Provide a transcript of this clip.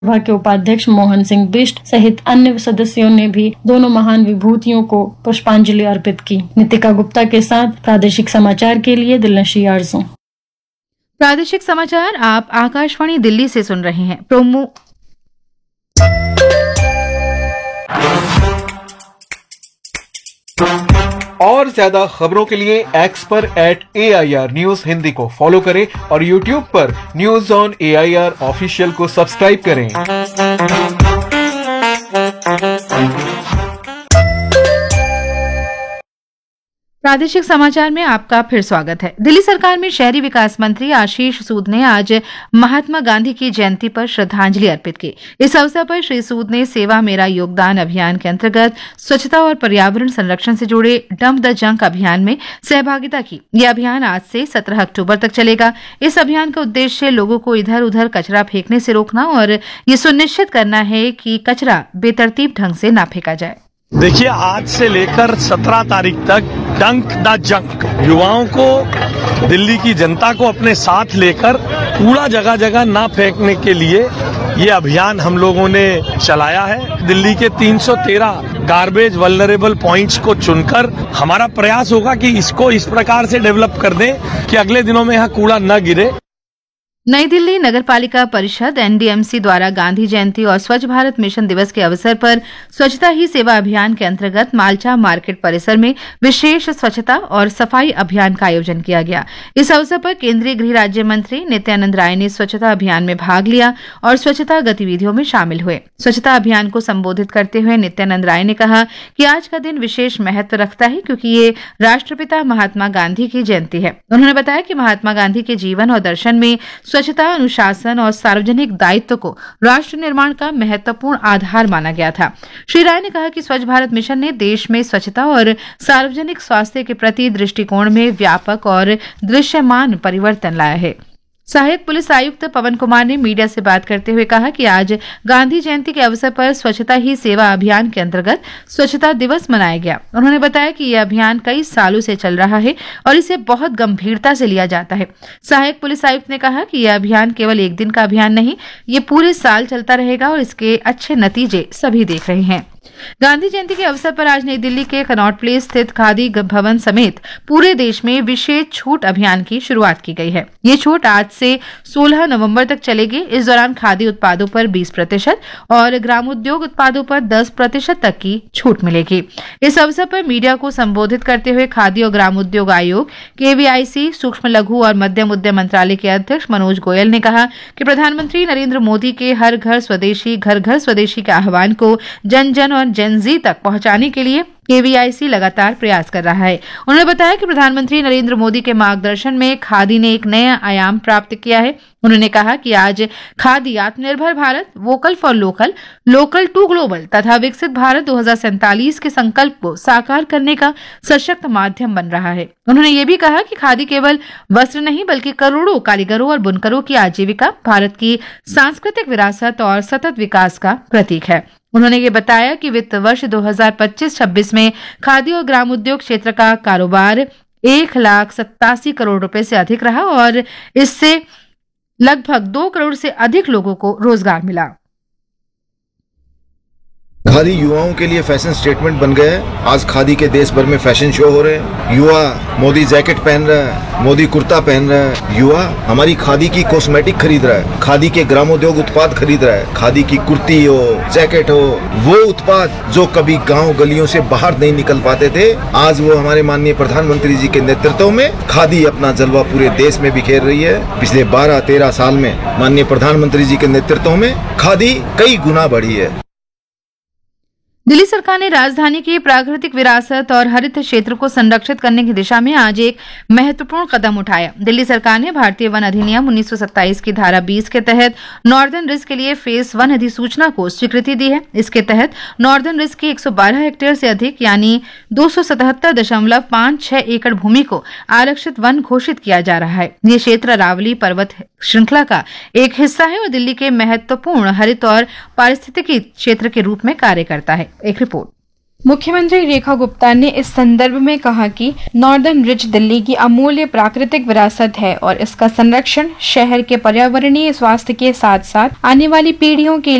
सभा के उपाध्यक्ष मोहन सिंह बिष्ट सहित अन्य सदस्यों ने भी दोनों महान विभूतियों को पुष्पांजलि अर्पित की। नितिका गुप्ता के साथ प्रादेशिक समाचार के लिए दिलनशी आरजू। प्रादेशिक समाचार आप आकाशवाणी दिल्ली से सुन रहे हैं। और ज्यादा खबरों के लिए एक्स पर @AIR News हिंदी को फॉलो करें और YouTube पर न्यूज ऑन AIR ऑफिशियल को सब्सक्राइब करें। प्रादेशिक समाचार में आपका फिर स्वागत है। दिल्ली सरकार में शहरी विकास मंत्री आशीष सूद ने आज महात्मा गांधी की जयंती पर श्रद्धांजलि अर्पित की। इस अवसर पर श्री सूद ने सेवा मेरा योगदान अभियान के अंतर्गत स्वच्छता और पर्यावरण संरक्षण से जुड़े डंप द जंक अभियान में सहभागिता की। यह अभियान आज से 17 अक्टूबर तक चलेगा। इस अभियान का उद्देश्य लोगों को इधर उधर कचरा फेंकने से रोकना और ये सुनिश्चित करना है कि कचरा बेतरतीब ढंग से न फेंका जाए। देखिए, आज से लेकर 17 तारीख तक डंक द जंक, युवाओं को, दिल्ली की जनता को अपने साथ लेकर कूड़ा जगह जगह ना फेंकने के लिए ये अभियान हम लोगों ने चलाया है। दिल्ली के 313 गार्बेज वल्नरेबल पॉइंट्स को चुनकर हमारा प्रयास होगा कि इसको इस प्रकार से डेवलप कर दें कि अगले दिनों में यहाँ कूड़ा न गिरे। नई दिल्ली नगर पालिका परिषद NDMC द्वारा गांधी जयंती और स्वच्छ भारत मिशन दिवस के अवसर पर स्वच्छता ही सेवा अभियान के अंतर्गत मालचा मार्केट परिसर में विशेष स्वच्छता और सफाई अभियान का आयोजन किया गया। इस अवसर पर केंद्रीय गृह राज्य मंत्री नित्यानंद राय ने स्वच्छता अभियान में भाग लिया और स्वच्छता गतिविधियों में शामिल हुए। स्वच्छता अभियान को संबोधित करते हुए नित्यानंद राय ने कहा कि आज का दिन विशेष महत्व रखता है क्योंकि ये राष्ट्रपिता महात्मा गांधी की जयंती है। उन्होंने बताया कि महात्मा गांधी के जीवन और दर्शन में स्वच्छता, अनुशासन और सार्वजनिक दायित्व को राष्ट्र निर्माण का महत्वपूर्ण आधार माना गया था। श्री राय ने कहा कि स्वच्छ भारत मिशन ने देश में स्वच्छता और सार्वजनिक स्वास्थ्य के प्रति दृष्टिकोण में व्यापक और दृश्यमान परिवर्तन लाया है। सहायक पुलिस आयुक्त पवन कुमार ने मीडिया से बात करते हुए कहा कि आज गांधी जयंती के अवसर पर स्वच्छता ही सेवा अभियान के अंतर्गत स्वच्छता दिवस मनाया गया। उन्होंने बताया कि यह अभियान कई सालों से चल रहा है और इसे बहुत गंभीरता से लिया जाता है। सहायक पुलिस आयुक्त ने कहा कि यह अभियान केवल एक दिन का अभियान नहीं, ये पूरे साल चलता रहेगा और इसके अच्छे नतीजे सभी देख रहे हैं। गांधी जयंती के अवसर पर आज नई दिल्ली के कनॉट प्लेस स्थित खादी भवन समेत पूरे देश में विशेष छूट अभियान की शुरुआत की गई है। ये छूट आज से 16 नवंबर तक चलेगी। इस दौरान खादी उत्पादों पर 20% और ग्रामोद्योग उत्पादों पर 10% तक की छूट मिलेगी। इस अवसर पर मीडिया को संबोधित करते हुए खादी और ग्रामोद्योग आयोग KVIC सूक्ष्म लघु और मध्यम उद्यम मंत्रालय के अध्यक्ष मनोज गोयल ने कहा कि प्रधानमंत्री नरेंद्र मोदी के हर घर स्वदेशी घर घर स्वदेशी के आह्वान को जन जन और जेन ज़ी तक पहुंचाने के लिए KVIC लगातार प्रयास कर रहा है। उन्होंने बताया कि प्रधानमंत्री नरेंद्र मोदी के मार्गदर्शन में खादी ने एक नया आयाम प्राप्त किया है। उन्होंने कहा कि आज खादी आत्मनिर्भर Bharat, vocal for local, local to global तथा विकसित भारत 2047 के संकल्प को साकार करने का सशक्त माध्यम बन रहा है। उन्होंने ये भी कहा कि खादी केवल वस्त्र नहीं बल्कि करोड़ों कारीगरों और बुनकरों की आजीविका, भारत की सांस्कृतिक विरासत और सतत विकास का प्रतीक है। उन्होंने ये बताया कि वित्त वर्ष 2025-26 में खादी और ग्रामोद्योग क्षेत्र का कारोबार 1,87 करोड़ रुपए से अधिक रहा और इससे लगभग 2 करोड़ से अधिक लोगों को रोजगार मिला। खादी युवाओं के लिए फैशन स्टेटमेंट बन गया है। आज खादी के देश भर में फैशन शो हो रहे हैं। युवा मोदी जैकेट पहन रहा है, मोदी कुर्ता पहन रहा है। युवा हमारी खादी की कॉस्मेटिक खरीद रहा है, खादी के ग्रामोद्योग उत्पाद खरीद रहा है। खादी की कुर्ती हो, जैकेट हो, वो उत्पाद जो कभी गांव गलियों से बाहर नहीं निकल पाते थे, आज वो हमारे माननीय प्रधानमंत्री जी के नेतृत्व में खादी अपना जलवा पूरे देश में बिखेर रही है। पिछले 12-13 साल में माननीय प्रधानमंत्री जी के नेतृत्व में खादी कई गुना बढ़ी है। दिल्ली सरकार ने राजधानी की प्राकृतिक विरासत और हरित क्षेत्र को संरक्षित करने की दिशा में आज एक महत्वपूर्ण कदम उठाया। दिल्ली सरकार ने भारतीय वन अधिनियम 1927 की धारा 20 के तहत नॉर्दर्न रिज के लिए फेज 1 अधिसूचना को स्वीकृति दी है। इसके तहत नॉर्दर्न रिज की 112 हेक्टेयर से अधिक यानी 277.56 एकड़ भूमि को आरक्षित वन घोषित किया जा रहा है। ये क्षेत्र अरावली पर्वत श्रृंखला का एक हिस्सा है और दिल्ली के महत्वपूर्ण हरित और पारिस्थितिकी क्षेत्र के रूप में कार्य करता है। एक रिपोर्ट। मुख्यमंत्री रेखा गुप्ता ने इस संदर्भ में कहा कि नॉर्दर्न रिज दिल्ली की अमूल्य प्राकृतिक विरासत है और इसका संरक्षण शहर के पर्यावरणीय स्वास्थ्य के साथ साथ आने वाली पीढ़ियों के